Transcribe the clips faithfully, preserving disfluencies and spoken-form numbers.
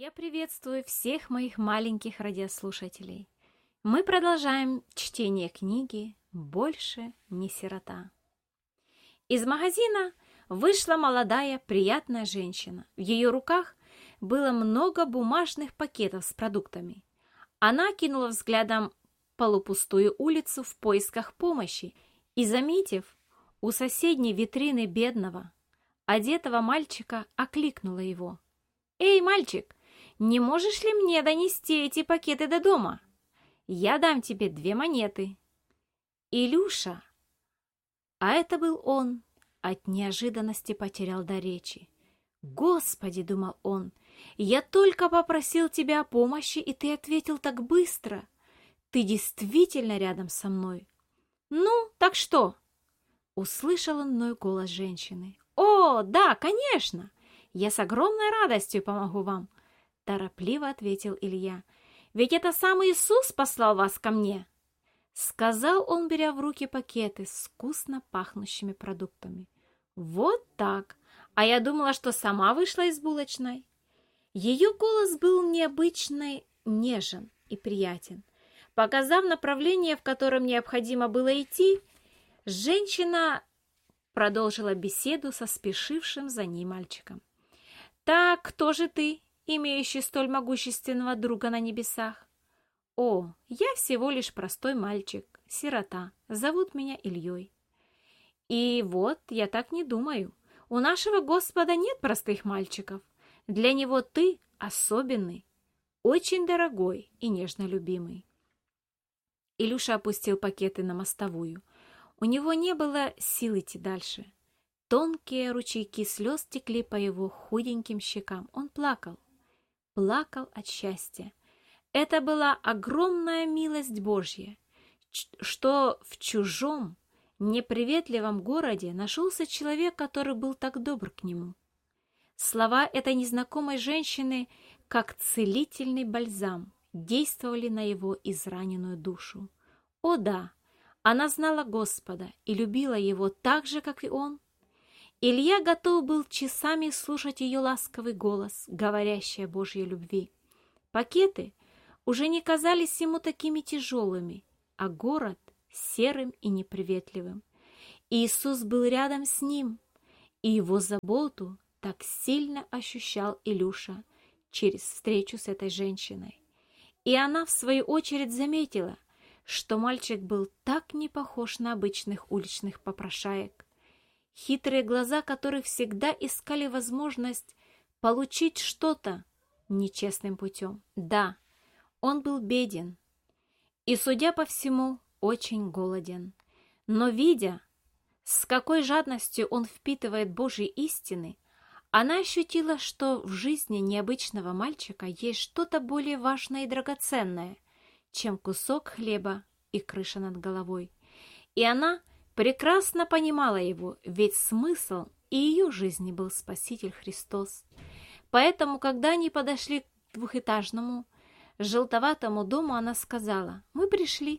Я приветствую всех моих маленьких радиослушателей. Мы продолжаем чтение книги «Больше не сирота». Из магазина вышла молодая, приятная женщина. В ее руках было много бумажных пакетов с продуктами. Она кинула взглядом полупустую улицу в поисках помощи и, заметив у соседней витрины бедного, одетого мальчика, окликнула его. «Эй, мальчик, не можешь ли мне донести эти пакеты до дома? Я дам тебе две монеты». Илюша, а это был он, от неожиданности потерял дар речи. «Господи!» — думал он, — «я только попросил тебя о помощи, и ты ответил так быстро. Ты действительно рядом со мной». «Ну, так что?» — услышал он мной голос женщины. «О, да, конечно! Я с огромной радостью помогу вам», — торопливо ответил Илья. «Ведь это сам Иисус послал вас ко мне», — сказал он, беря в руки пакеты с вкусно пахнущими продуктами. «Вот так! А я думала, что сама вышла из булочной». Ее голос был необычно нежен и приятен. Показав направление, в котором необходимо было идти, женщина продолжила беседу со спешившим за ней мальчиком. «Так, кто же ты, имеющий столь могущественного друга на небесах?» «О, я всего лишь простой мальчик, сирота, зовут меня Ильей». «И вот, я так не думаю. У нашего Господа нет простых мальчиков. Для Него ты особенный, очень дорогой и нежно любимый». Илюша опустил пакеты на мостовую. У него не было сил идти дальше. Тонкие ручейки слез текли по его худеньким щекам. Он плакал, плакал от счастья. Это была огромная милость Божья, что в чужом, неприветливом городе нашелся человек, который был так добр к нему. Слова этой незнакомой женщины, как целительный бальзам, действовали на его израненную душу. О да, она знала Господа и любила Его так же, как и он. Илья готов был часами слушать ее ласковый голос, говорящий о Божьей любви. Пакеты уже не казались ему такими тяжелыми, а город серым и неприветливым. Иисус был рядом с ним, и его заботу так сильно ощущал Илюша через встречу с этой женщиной. И она, в свою очередь, заметила, что мальчик был так не похож на обычных уличных попрошаек, хитрые глаза которых всегда искали возможность получить что-то нечестным путем. Да, он был беден и, судя по всему, очень голоден. Но, видя, с какой жадностью он впитывает Божьи истины, она ощутила, что в жизни необычного мальчика есть что-то более важное и драгоценное, чем кусок хлеба и крыша над головой. И она прекрасно понимала его, ведь смысл и ее жизни был Спаситель Христос. Поэтому, когда они подошли к двухэтажному, желтоватому дому, она сказала: «Мы пришли.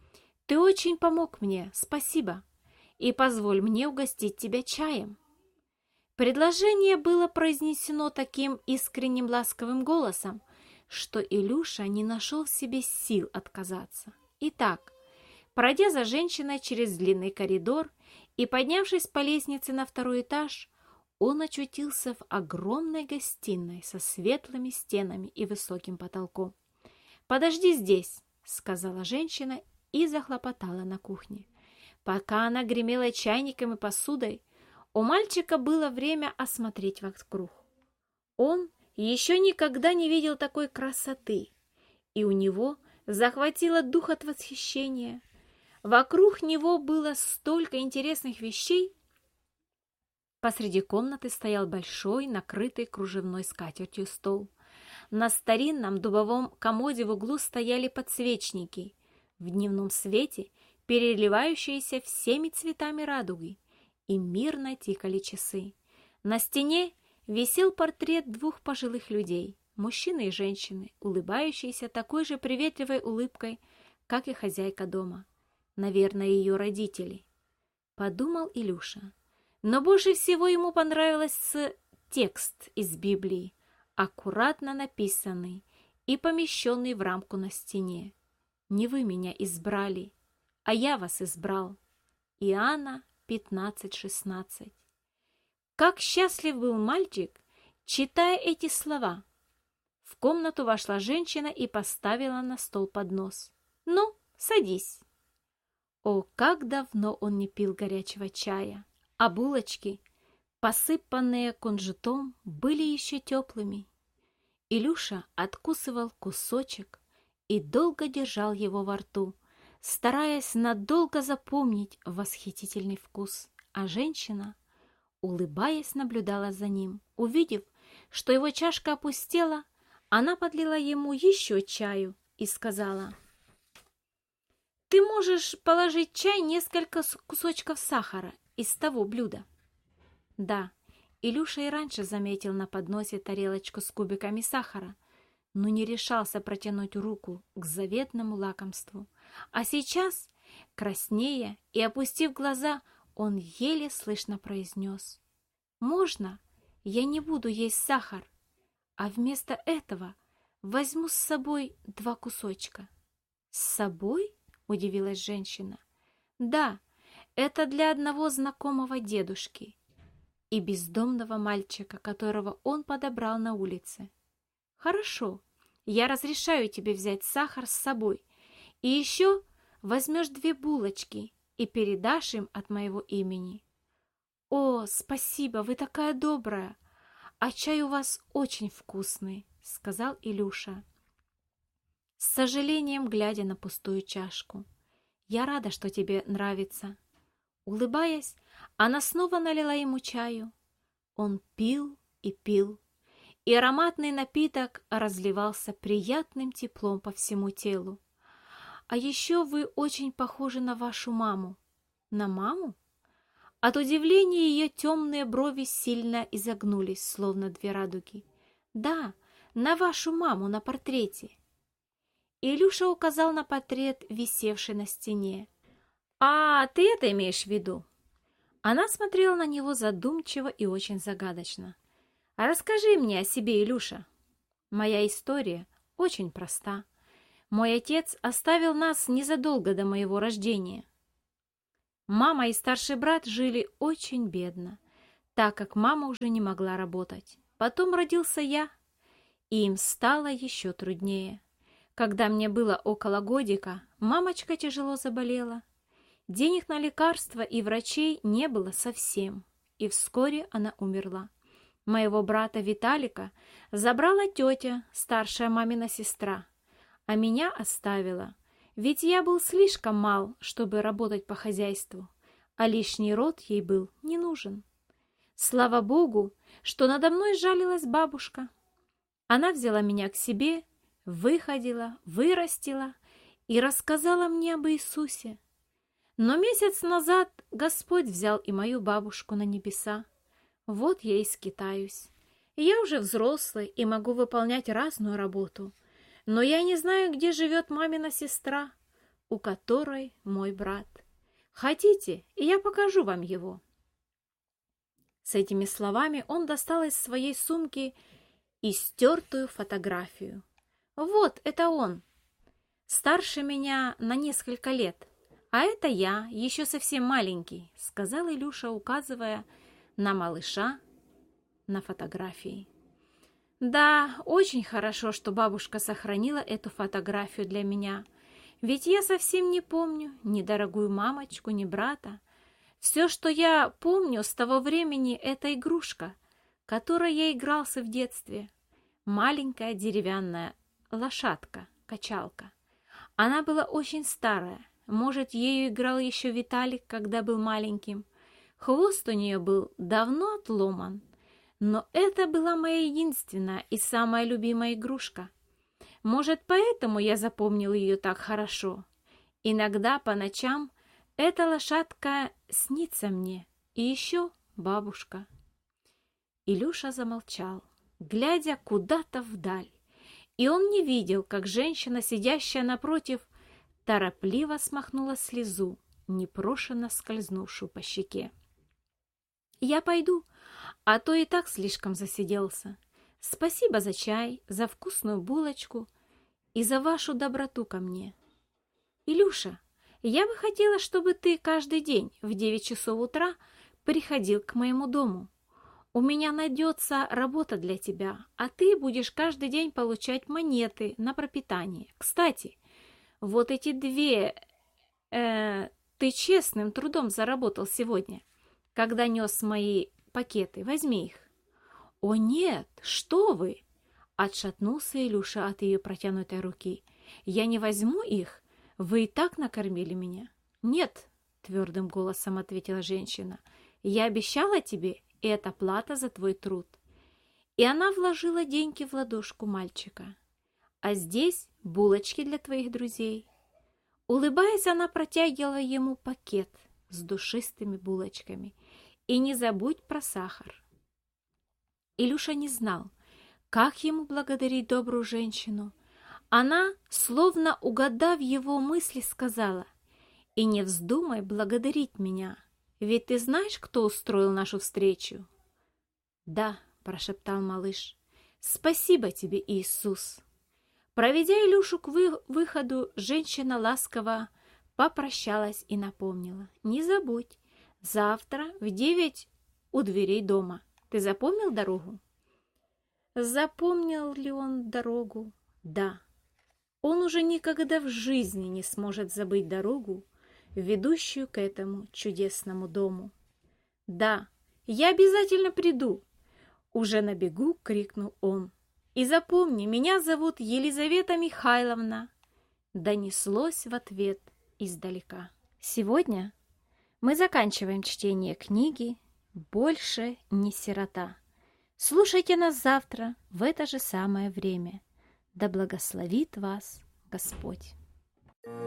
Ты очень помог мне, спасибо, и позволь мне угостить тебя чаем». Предложение было произнесено таким искренним ласковым голосом, что Илюша не нашел в себе сил отказаться. Итак, пройдя за женщиной через длинный коридор и поднявшись по лестнице на второй этаж, он очутился в огромной гостиной со светлыми стенами и высоким потолком. «Подожди здесь», — сказала женщина и захлопотала на кухне. Пока она гремела чайником и посудой, у мальчика было время осмотреть вокруг. Он еще никогда не видел такой красоты, и у него захватило дух от восхищения. Вокруг него было столько интересных вещей. Посреди комнаты стоял большой, накрытый кружевной скатертью стол. На старинном дубовом комоде в углу стояли подсвечники, в дневном свете переливающиеся всеми цветами радуги, и мирно тикали часы. На стене висел портрет двух пожилых людей, мужчины и женщины, улыбающиеся такой же приветливой улыбкой, как и хозяйка дома. Наверное, ее родители, подумал Илюша. Но больше всего ему понравился текст из Библии аккуратно написанный и помещенный в рамку на стене. «Не вы меня избрали, а я вас избрал». Иоанна пятнадцать шестнадцать. Как счастлив был мальчик, читая эти слова. В комнату вошла женщина и поставила на стол поднос. «Ну, садись». О, как давно он не пил горячего чая, а булочки, посыпанные кунжутом, были еще теплыми. Илюша откусывал кусочек и долго держал его во рту, стараясь надолго запомнить восхитительный вкус, а женщина, улыбаясь, наблюдала за ним. Увидев, что его чашка опустела, она подлила ему еще чаю и сказала: «Ты можешь положить в чай несколько кусочков сахара из того блюда». Да, Илюша и раньше заметил на подносе тарелочку с кубиками сахара, но не решался протянуть руку к заветному лакомству. А сейчас, краснея и опустив глаза, он еле слышно произнес: «Можно я не буду есть сахар, а вместо этого возьму с собой два кусочка?» «С собой?» — удивилась женщина. «Да, это для одного знакомого дедушки и бездомного мальчика, которого он подобрал на улице». «Хорошо, я разрешаю тебе взять сахар с собой, и еще возьмешь две булочки и передашь им от моего имени». «О, спасибо, вы такая добрая, а чай у вас очень вкусный», — сказал Илюша, с сожалением глядя на пустую чашку. «Я рада, что тебе нравится». Улыбаясь, она снова налила ему чаю. Он пил и пил, и ароматный напиток разливался приятным теплом по всему телу. «А еще вы очень похожи на вашу маму». «На маму?» От удивления ее темные брови сильно изогнулись, словно две радуги. «Да, на вашу маму на портрете». Илюша указал на портрет, висевший на стене. «А, ты это имеешь в виду?» Она смотрела на него задумчиво и очень загадочно. «А расскажи мне о себе, Илюша». «Моя история очень проста. Мой отец оставил нас незадолго до моего рождения. Мама и старший брат жили очень бедно, так как мама уже не могла работать. Потом родился я, и им стало еще труднее. Когда мне было около годика, мамочка тяжело заболела. Денег на лекарства и врачей не было совсем, и вскоре она умерла. Моего брата Виталика забрала тетя, старшая мамина сестра, а меня оставила, ведь я был слишком мал, чтобы работать по хозяйству, а лишний род ей был не нужен. Слава Богу, что надо мной жалилась бабушка. Она взяла меня к себе, выходила, вырастила и рассказала мне об Иисусе. Но месяц назад Господь взял и мою бабушку на небеса. Вот я и скитаюсь. Я уже взрослый и могу выполнять разную работу, но я не знаю, где живет мамина сестра, у которой мой брат. Хотите, и я покажу вам его?» С этими словами он достал из своей сумки истертую фотографию. «Вот, это он, старше меня на несколько лет, а это я, еще совсем маленький», — сказал Илюша, указывая на малыша на фотографии. «Да, очень хорошо, что бабушка сохранила эту фотографию для меня, ведь я совсем не помню ни дорогую мамочку, ни брата. Все, что я помню с того времени, это игрушка, которой я игрался в детстве. Маленькая деревянная лошадка, качалка. Она была очень старая, может, ею играл еще Виталик, когда был маленьким. Хвост у нее был давно отломан, но это была моя единственная и самая любимая игрушка. Может, поэтому я запомнил ее так хорошо. Иногда по ночам эта лошадка снится мне, и еще бабушка». Илюша замолчал, глядя куда-то вдаль, и он не видел, как женщина, сидящая напротив, торопливо смахнула слезу, непрошено скользнувшую по щеке. «Я пойду, а то и так слишком засиделся. Спасибо за чай, за вкусную булочку и за вашу доброту ко мне. Илюша, я бы хотела, чтобы ты каждый день в девять часов утра приходил к моему дому. У меня найдется работа для тебя, а ты будешь каждый день получать монеты на пропитание. Кстати, вот эти две э, ты честным трудом заработал сегодня, когда нес мои пакеты. Возьми их. О нет, что вы! Отшатнулся Илюша от ее протянутой руки. Я не возьму их, вы и так накормили меня. Нет, твердым голосом ответила женщина. Я обещала тебе, и это плата за твой труд. И она вложила деньги в ладошку мальчика. А здесь булочки для твоих друзей. Улыбаясь, она протягивала ему пакет с душистыми булочками. И не забудь про сахар. Илюша не знал, как ему благодарить добрую женщину. Она, словно угадав его мысли, сказала: «И не вздумай благодарить меня, ведь ты знаешь, кто устроил нашу встречу?» «Да», — прошептал малыш, — «спасибо тебе, Иисус». Проведя Илюшу к вы- выходу, женщина ласково попрощалась и напомнила: «Не забудь, завтра в девять у дверей дома. Ты запомнил дорогу?» Запомнил ли он дорогу? Да. Он уже никогда в жизни не сможет забыть дорогу, ведущую к этому чудесному дому. «Да, я обязательно приду!» Уже на бегу крикнул он. «И запомни, меня зовут Елизавета Михайловна!» Донеслось в ответ издалека. Сегодня мы заканчиваем чтение книги «Больше не сирота». Слушайте нас завтра в это же самое время. Да благословит вас Господь!